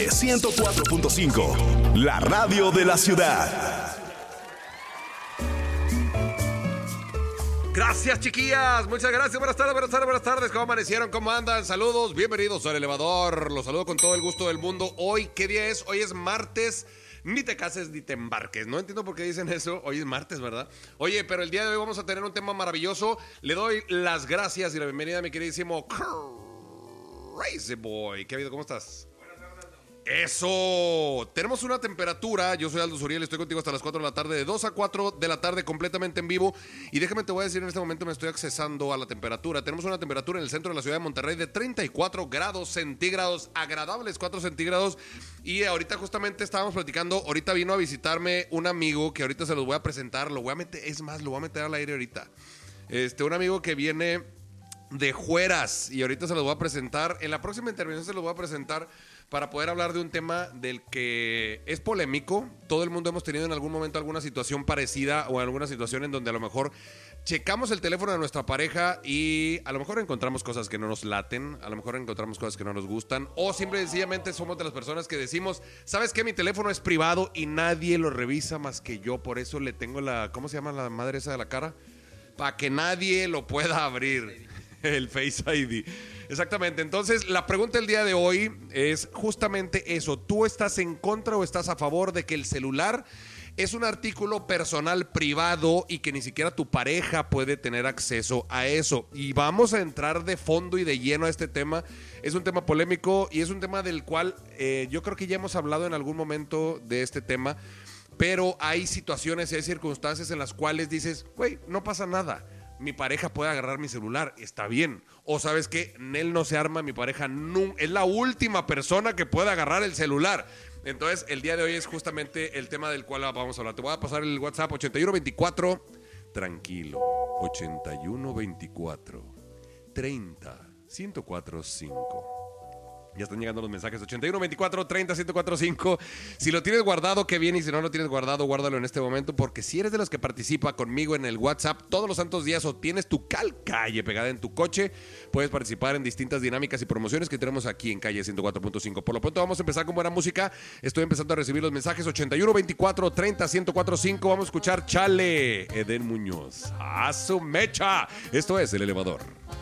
Calle 104.5, la radio de la ciudad. Gracias, chiquillas. Muchas gracias. Buenas tardes, buenas tardes, buenas tardes. ¿Cómo amanecieron? ¿Cómo andan? Saludos. Bienvenidos al elevador. Los saludo con todo el gusto del mundo. Hoy, ¿qué día es? Hoy es martes. Ni te cases ni te embarques. No entiendo por qué dicen eso. Hoy es martes, ¿verdad? Oye, pero el día de hoy vamos a tener un tema maravilloso. Le doy las gracias y la bienvenida a mi queridísimo Crazy Boy. ¿Qué ha habido? ¿Cómo estás? Eso, tenemos una temperatura, yo soy Aldo Suriel, estoy contigo hasta las 4 de la tarde, de 2 a 4 de la tarde completamente en vivo. Y déjame te voy a decir, en este momento me estoy accesando a la temperatura. Tenemos una temperatura en el centro de la ciudad de Monterrey de 34 grados centígrados, agradables 4 centígrados. Y ahorita justamente estábamos platicando, ahorita vino a visitarme un amigo que ahorita se los voy a presentar, lo voy a meter, es más, lo voy a meter al aire ahorita. Un amigo que viene de Jueras y ahorita se los voy a presentar, en la próxima intervención se los voy a presentar para poder hablar de un tema del que es polémico. Todo el mundo hemos tenido en algún momento alguna situación parecida o alguna situación en donde a lo mejor checamos el teléfono de nuestra pareja y a lo mejor encontramos cosas que no nos laten, a lo mejor encontramos cosas que no nos gustan, o simple y sencillamente somos de las personas que decimos, ¿sabes qué? Mi teléfono es privado y nadie lo revisa más que yo, por eso le tengo la, ¿cómo se llama la madre esa de la cara? Para que nadie lo pueda abrir. El Face ID. Exactamente. Entonces, la pregunta del día de hoy es justamente eso. ¿Tú estás en contra o estás a favor de que el celular es un artículo personal privado y que ni siquiera tu pareja puede tener acceso a eso? Y vamos a entrar de fondo y de lleno a este tema. Es un tema polémico y es un tema del cual yo creo que ya hemos hablado en algún momento de este tema, pero hay situaciones y hay circunstancias en las cuales dices, güey, no pasa nada. Mi pareja puede agarrar mi celular, está bien. O sabes qué, él no se arma, mi pareja no, es la última persona que puede agarrar el celular. Entonces, el día de hoy es justamente el tema del cual vamos a hablar. Te voy a pasar el WhatsApp 8124, tranquilo, 8124 30 1045. Ya están llegando los mensajes, 8124 30 1045. Si lo tienes guardado, qué bien. Y si no lo tienes guardado, guárdalo en este momento. Porque si eres de los que participa conmigo en el WhatsApp todos los santos días o tienes tu calle pegada en tu coche, puedes participar en distintas dinámicas y promociones que tenemos aquí en Calle 104.5. Por lo pronto vamos a empezar con buena música. Estoy empezando a recibir los mensajes, 8124 30 1045. Vamos a escuchar Chale, Eden Muñoz. ¡A su mecha! Esto es El Elevador.